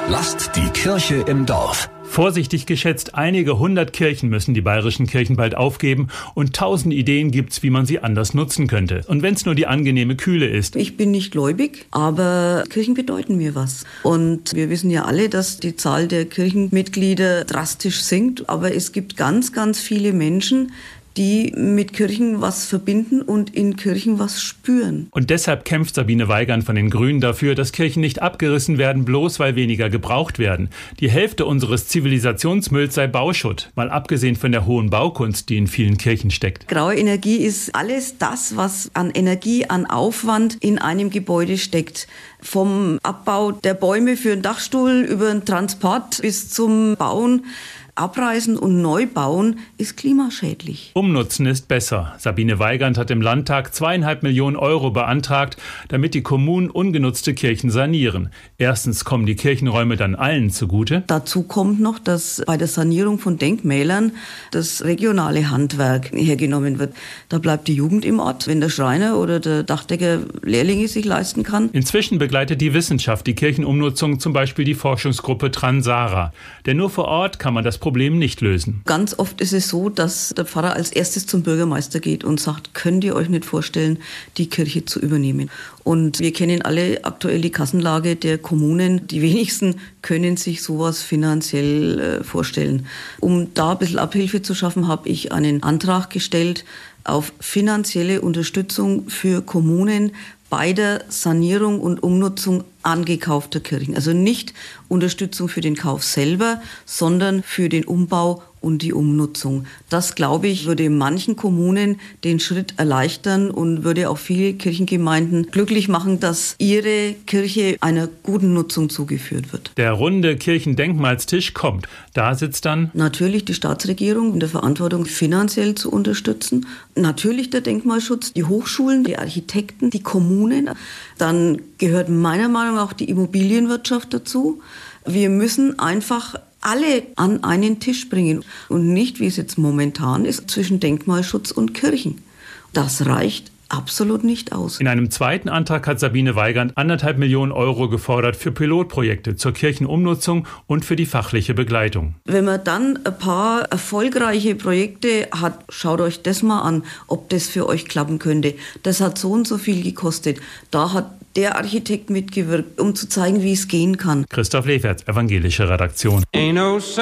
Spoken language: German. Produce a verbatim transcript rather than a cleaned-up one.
Lasst die Kirche im Dorf. Vorsichtig geschätzt, einige hundert Kirchen müssen die bayerischen Kirchen bald aufgeben und tausend Ideen gibt's, wie man sie anders nutzen könnte. Und wenn's nur die angenehme Kühle ist. Ich bin nicht gläubig, aber Kirchen bedeuten mir was. Und wir wissen ja alle, dass die Zahl der Kirchenmitglieder drastisch sinkt. Aber es gibt ganz, ganz viele Menschen, die mit Kirchen was verbinden und in Kirchen was spüren. Und deshalb kämpft Sabine Weigand von den Grünen dafür, dass Kirchen nicht abgerissen werden, bloß weil weniger gebraucht werden. Die Hälfte unseres Zivilisationsmülls sei Bauschutt, mal abgesehen von der hohen Baukunst, die in vielen Kirchen steckt. Graue Energie ist alles das, was an Energie, an Aufwand in einem Gebäude steckt. Vom Abbau der Bäume für einen Dachstuhl über den Transport bis zum Bauen. Abreißen und Neubauen ist klimaschädlich. Umnutzen ist besser. Sabine Weigand hat im Landtag zweieinhalb Millionen Euro beantragt, damit die Kommunen ungenutzte Kirchen sanieren. Erstens kommen die Kirchenräume dann allen zugute. Dazu kommt noch, dass bei der Sanierung von Denkmälern das regionale Handwerk hergenommen wird. Da bleibt die Jugend im Ort, wenn der Schreiner oder der Dachdecker Lehrlinge sich leisten kann. Inzwischen begleitet die Wissenschaft die Kirchenumnutzung, zum Beispiel die Forschungsgruppe Transara. Denn nur vor Ort kann man das Problem nicht lösen. Ganz oft ist es so, dass der Pfarrer als erstes zum Bürgermeister geht und sagt, könnt ihr euch nicht vorstellen, die Kirche zu übernehmen? Und wir kennen alle aktuell die Kassenlage der Kommunen. Die wenigsten können sich sowas finanziell äh, vorstellen. Um da ein bisschen Abhilfe zu schaffen, habe ich einen Antrag gestellt auf finanzielle Unterstützung für Kommunen bei der Sanierung und Umnutzung angekaufter Kirchen. Also nicht Unterstützung für den Kauf selber, sondern für den Umbau und die Umnutzung. Das, glaube ich, würde in manchen Kommunen den Schritt erleichtern und würde auch viele Kirchengemeinden glücklich machen, dass ihre Kirche einer guten Nutzung zugeführt wird. Der runde Kirchendenkmalstisch kommt. Da sitzt dann natürlich die Staatsregierung in der Verantwortung, finanziell zu unterstützen. Natürlich der Denkmalschutz, die Hochschulen, die Architekten, die Kommunen. Dann gehört meiner Meinung nach auch die Immobilienwirtschaft dazu. Wir müssen einfach alle an einen Tisch bringen und nicht, wie es jetzt momentan ist, zwischen Denkmalschutz und Kirchen. Das reicht absolut nicht aus. In einem zweiten Antrag hat Sabine Weigand anderthalb Millionen Euro gefordert für Pilotprojekte zur Kirchenumnutzung und für die fachliche Begleitung. Wenn man dann ein paar erfolgreiche Projekte hat, schaut euch das mal an, ob das für euch klappen könnte. Das hat so und so viel gekostet. Da hat der Architekt mitgewirkt, um zu zeigen, wie es gehen kann. Christoph Leferz, evangelische Redaktion.